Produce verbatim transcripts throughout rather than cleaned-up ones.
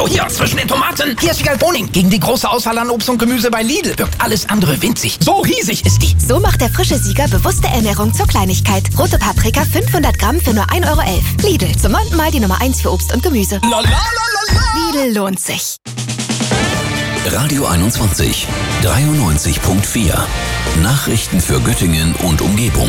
Hallo, hier, zwischen den Tomaten. Hier ist Wiegald Boning. Gegen die große Auswahl an Obst und Gemüse bei Lidl wirkt alles andere winzig. So riesig ist die. So macht der frische Sieger bewusste Ernährung zur Kleinigkeit. Rote Paprika fünfhundert Gramm für nur ein Euro elf. Lidl, zum neunten Mal die Nummer eins für Obst und Gemüse. La, la, la, la, la. Lidl lohnt sich. Radio einundzwanzig, dreiundneunzig Komma vier. Nachrichten für Göttingen und Umgebung.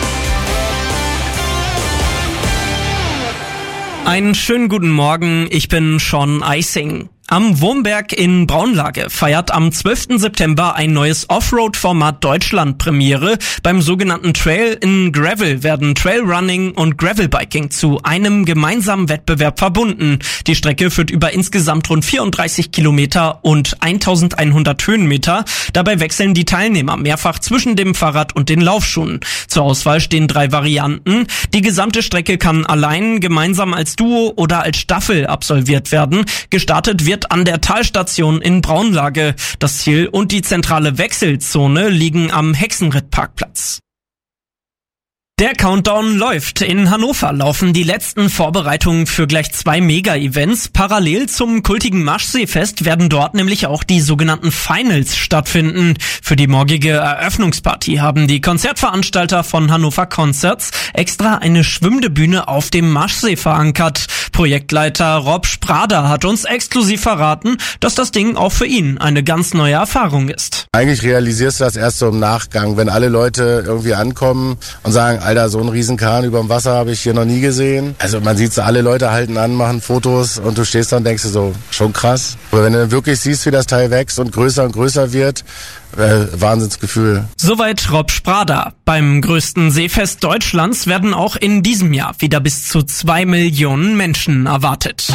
Einen schönen guten Morgen, ich bin Sean Eising. Am Wurmberg in Braunlage feiert am zwölften September ein neues Offroad-Format Deutschland Premiere. Beim sogenannten Trail in Gravel werden Trailrunning und Gravelbiking zu einem gemeinsamen Wettbewerb verbunden. Die Strecke führt über insgesamt rund vierunddreißig Kilometer und eintausendeinhundert Höhenmeter. Dabei wechseln die Teilnehmer mehrfach zwischen dem Fahrrad und den Laufschuhen. Zur Auswahl stehen drei Varianten. Die gesamte Strecke kann allein, gemeinsam als Duo oder als Staffel absolviert werden. Gestartet wird an der Talstation in Braunlage. Das Ziel und die zentrale Wechselzone liegen am Hexenritt-Parkplatz. Der Countdown läuft. In Hannover laufen die letzten Vorbereitungen für gleich zwei Mega-Events. Parallel zum kultigen Maschseefest werden dort nämlich auch die sogenannten Finals stattfinden. Für die morgige Eröffnungsparty haben die Konzertveranstalter von Hannover Concerts extra eine schwimmende Bühne auf dem Maschsee verankert. Projektleiter Rob Sprader hat uns exklusiv verraten, dass das Ding auch für ihn eine ganz neue Erfahrung ist. Eigentlich realisierst du das erst so im Nachgang, wenn alle Leute irgendwie ankommen und sagen, Alter, so einen riesen Kahn überm Wasser habe ich hier noch nie gesehen. Also man sieht so, alle Leute halten an, machen Fotos und du stehst da und denkst dir so, schon krass. Aber wenn du wirklich siehst, wie das Teil wächst und größer und größer wird, äh, Wahnsinnsgefühl. Soweit Rob Sprader. Beim größten Seefest Deutschlands werden auch in diesem Jahr wieder bis zu zwei Millionen Menschen erwartet.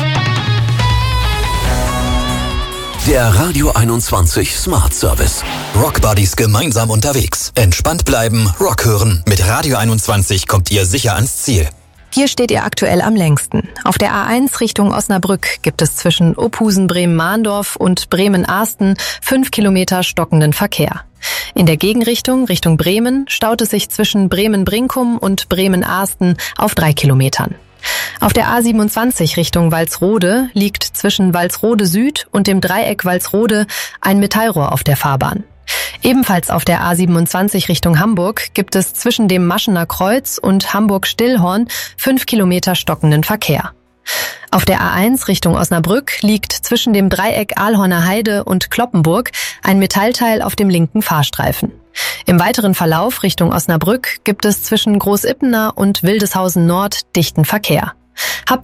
Der Radio einundzwanzig Smart Service. Rock Buddies gemeinsam unterwegs. Entspannt bleiben, Rock hören. Mit Radio einundzwanzig kommt ihr sicher ans Ziel. Hier steht ihr aktuell am längsten. Auf der A eins Richtung Osnabrück gibt es zwischen Ophusen, Bremen-Mahndorf und Bremen-Ahsten fünf Kilometer stockenden Verkehr. In der Gegenrichtung, Richtung Bremen, staut es sich zwischen Bremen-Brinkum und Bremen-Ahsten auf drei Kilometern. Auf der A siebenundzwanzig Richtung Walsrode liegt zwischen Walsrode Süd und dem Dreieck Walsrode ein Metallrohr auf der Fahrbahn. Ebenfalls auf der A siebenundzwanzig Richtung Hamburg gibt es zwischen dem Maschener Kreuz und Hamburg-Stillhorn fünf Kilometer stockenden Verkehr. Auf der A eins Richtung Osnabrück liegt zwischen dem Dreieck Aalhorner Heide und Kloppenburg ein Metallteil auf dem linken Fahrstreifen. Im weiteren Verlauf Richtung Osnabrück gibt es zwischen Großippener und Wildeshausen Nord dichten Verkehr. Habt